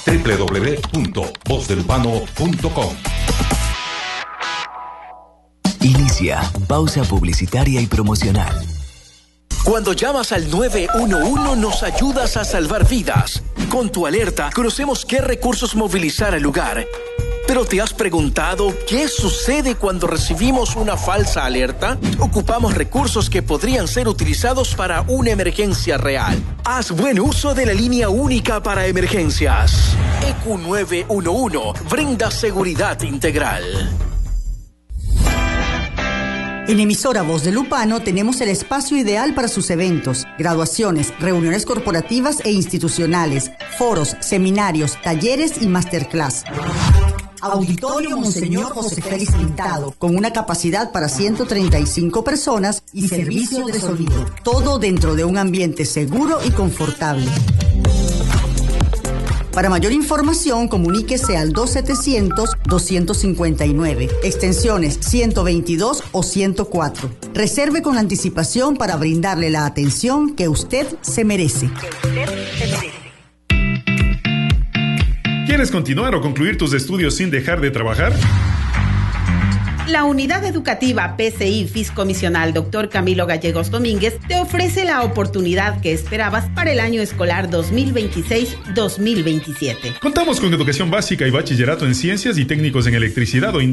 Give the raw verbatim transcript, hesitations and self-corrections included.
doble u doble u doble u punto voz del urbano punto com. Inicia pausa publicitaria y promocional. Cuando llamas al nueve uno uno nos ayudas a salvar vidas. Con tu alerta conocemos qué recursos movilizar al lugar. ¿Pero te has preguntado qué sucede cuando recibimos una falsa alerta? Ocupamos recursos que podrían ser utilizados para una emergencia real. Haz buen uso de la línea única para emergencias. E Q nueve uno uno brinda seguridad integral. En emisora Voz del Upano tenemos el espacio ideal para sus eventos, graduaciones, reuniones corporativas e institucionales, foros, seminarios, talleres y masterclass. Auditorio Monseñor José Félix Pintado, con una capacidad para ciento treinta y cinco personas y servicio de sonido. Todo dentro de un ambiente seguro y confortable. Para mayor información, comuníquese al dos setecientos, doscientos cincuenta y nueve, extensiones ciento veintidós o ciento cuatro. Reserve con anticipación para brindarle la atención que usted se merece. Que usted se merece. ¿Quieres continuar o concluir tus estudios sin dejar de trabajar? La Unidad Educativa P C I Fiscomisional doctor Camilo Gallegos Domínguez te ofrece la oportunidad que esperabas para el año escolar dos mil veintiséis dos mil veintisiete. Contamos con educación básica y bachillerato en ciencias y técnicos en electricidad o